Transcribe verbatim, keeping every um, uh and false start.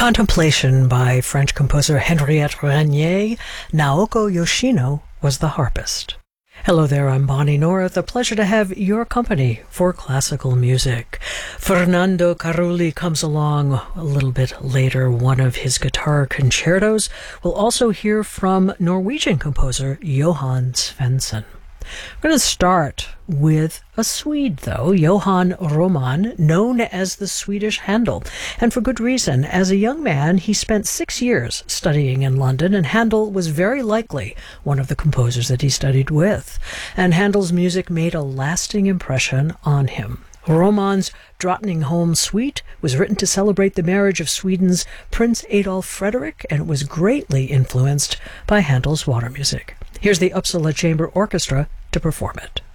Contemplation by French composer Henriette Regnier. Naoko Yoshino was the harpist. Hello there, I'm Bonnie North. A pleasure to have your company for classical music. Fernando Carulli comes along a little bit later, one of his guitar concertos. We'll also hear from Norwegian composer Johan Svensson. We're going to start with a Swede, though, Johan Roman, known as the Swedish Handel, and for good reason. As a young man, he spent six years studying in London, and Handel was very likely one of the composers that he studied with, and Handel's music made a lasting impression on him. Roman's Drottningholm Suite was written to celebrate the marriage of Sweden's Prince Adolf Frederick, and it was greatly influenced by Handel's water music. Here's the Uppsala Chamber Orchestra to perform it.